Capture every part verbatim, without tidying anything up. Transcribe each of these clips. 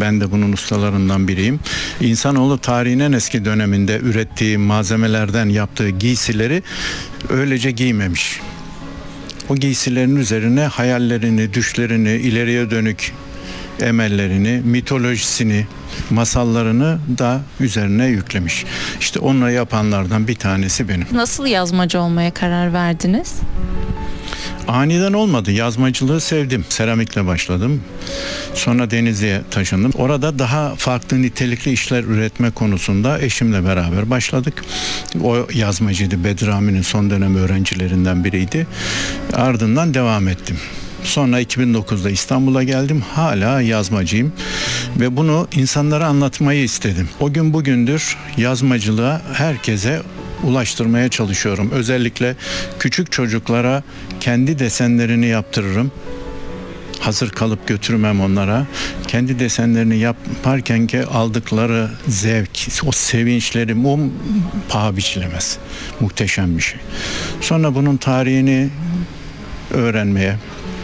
Ben de bunun ustalarından biriyim. İnsanoğlu tarihin en eski döneminde ürettiği malzemelerden yaptığı giysileri öylece giymemiş. O giysilerin üzerine hayallerini, düşlerini, ileriye dönük emellerini, mitolojisini, masallarını da üzerine yüklemiş. İşte onu yapanlardan bir tanesi benim. Nasıl yazmacı olmaya karar verdiniz? Aniden olmadı. Yazmacılığı sevdim. Seramikle başladım. Sonra Denizli'ye taşındım. Orada daha farklı nitelikli işler üretme konusunda eşimle beraber başladık. O yazmacıydı. Bedrami'nin son dönem öğrencilerinden biriydi. Ardından devam ettim. Sonra iki bin dokuzda İstanbul'a geldim. Hala yazmacıyım ve bunu insanlara anlatmayı istedim. O gün bugündür yazmacılığa herkese ulaştırmaya çalışıyorum. Özellikle küçük çocuklara kendi desenlerini yaptırırım. Hazır kalıp götürmem onlara. Kendi desenlerini yaparken ki aldıkları zevk, o sevinçleri mum paha biçilemez. Muhteşem bir şey. Sonra bunun tarihini öğrenmeye,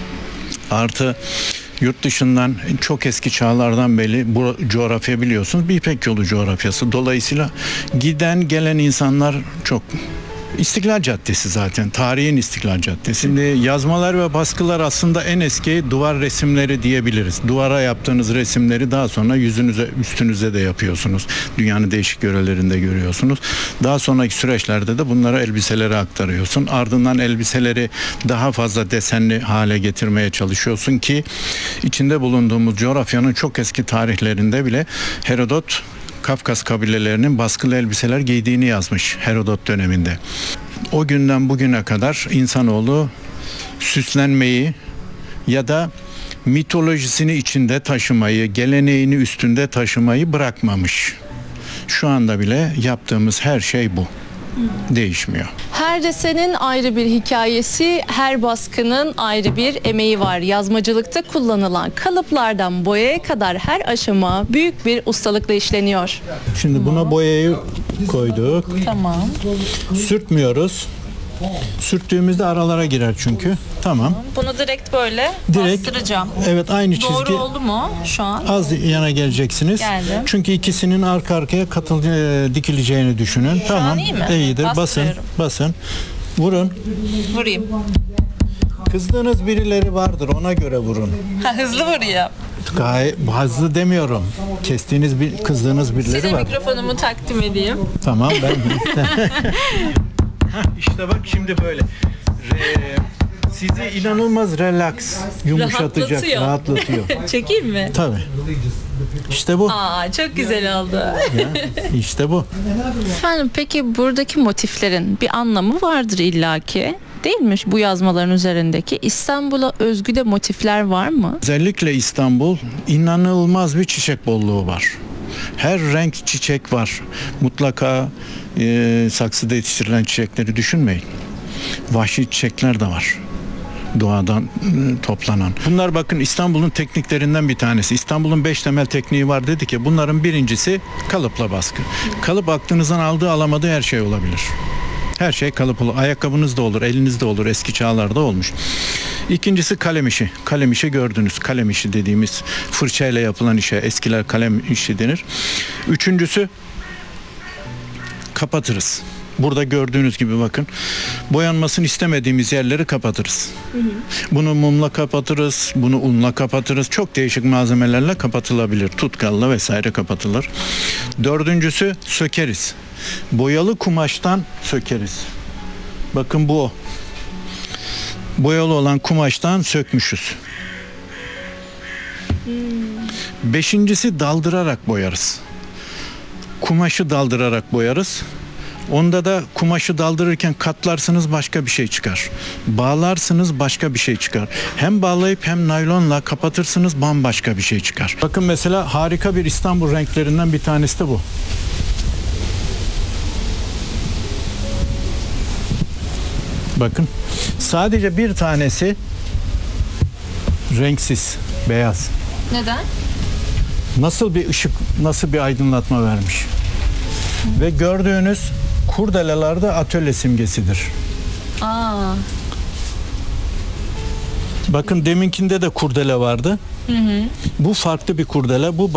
artı yurt dışından çok eski çağlardan beri bu coğrafya biliyorsunuz bir İpek Yolu coğrafyası. Dolayısıyla giden gelen insanlar çok. İstiklal Caddesi zaten. Tarihin İstiklal Caddesi. Şimdi yazmalar ve baskılar aslında en eski duvar resimleri diyebiliriz. Duvara yaptığınız resimleri daha sonra yüzünüze, üstünüze de yapıyorsunuz. Dünyanın değişik yörelerinde görüyorsunuz. Daha sonraki süreçlerde de bunları elbiselere aktarıyorsun. Ardından elbiseleri daha fazla desenli hale getirmeye çalışıyorsun ki içinde bulunduğumuz coğrafyanın çok eski tarihlerinde bile Herodot Kafkas kabilelerinin baskılı elbiseler giydiğini yazmış Herodot döneminde. O günden bugüne kadar insanoğlu süslenmeyi ya da mitolojisini içinde taşımayı, geleneğini üstünde taşımayı bırakmamış. Şu anda bile yaptığımız her şey bu. Değişmiyor. Her desenin ayrı bir hikayesi, her baskının ayrı bir emeği var. Yazmacılıkta kullanılan kalıplardan boyaya kadar her aşama büyük bir ustalıkla işleniyor. Şimdi buna boyayı koyduk. Tamam. Sürtmüyoruz. Sürttüğümüzde aralara girer çünkü. Tamam. Bunu direkt böyle Direkt, bastıracağım. Evet, aynı çizgi. Doğru oldu mu şu an? Az yana geleceksiniz. Geldim. Çünkü ikisinin arka arkaya katıl e, dikileceğini düşünün. Şu Tamam. an iyi mi? İyidir. Basın. Bastırıyorum. Basın. Vurun. Vurayım. Kızdığınız birileri vardır. Ona göre vurun. Ha, hızlı vurayım. Gayet hızlı demiyorum. Kestiğiniz bir kızdığınız birileri Size var. mikrofonumu takdim edeyim. Tamam ben. İşte bak şimdi böyle. Re- sizi inanılmaz relax, yumuşatacak, Rahatlatıyor. rahatlatıyor. Çekeyim mi? Tabii. İşte bu. Aa, çok güzel oldu. Ya, işte bu. Efendim, peki buradaki motiflerin bir anlamı vardır illaki. Değil mi? Bu yazmaların üzerindeki İstanbul'a özgü de motifler var mı? Özellikle İstanbul inanılmaz bir çiçek bolluğu var. Her renk çiçek var. Mutlaka e, saksıda yetiştirilen çiçekleri düşünmeyin. Vahşi çiçekler de var. Doğadan e, toplanan. Bunlar bakın İstanbul'un tekniklerinden bir tanesi. İstanbul'un beş temel tekniği var dedik ya. Bunların birincisi kalıpla baskı. Kalıp aklınızdan aldığı alamadığı her şey olabilir. Her şey kalıp olur. Ayakkabınız da olur, elinizde olur. Eski çağlarda olmuş. İkincisi kalem işi. Kalem işi gördünüz. Kalem işi dediğimiz fırçayla yapılan işe eskiler kalem işi denir. Üçüncüsü kapatırız. Burada gördüğünüz gibi bakın. Boyanmasını istemediğimiz yerleri kapatırız. Hı hı. Bunu mumla kapatırız, bunu unla kapatırız. Çok değişik malzemelerle kapatılabilir. Tutkalla vesaire kapatılır. Dördüncüsü sökeriz. Boyalı kumaştan sökeriz. Bakın bu o. Boyalı olan kumaştan sökmüşüz. Hmm. Beşincisi daldırarak boyarız. Kumaşı daldırarak boyarız. Onda da kumaşı daldırırken katlarsınız, başka bir şey çıkar. Bağlarsınız, başka bir şey çıkar. Hem bağlayıp hem naylonla kapatırsınız, bambaşka bir şey çıkar. Bakın mesela harika bir İstanbul renklerinden bir tanesi de bu. Bakın sadece bir tanesi renksiz, beyaz. Neden? Nasıl bir ışık, nasıl bir aydınlatma vermiş. Ve gördüğünüz kurdeleler de atölye simgesidir. Aa. Bakın deminkinde de kurdele vardı. Hı hı. Bu farklı bir kurdele. Bu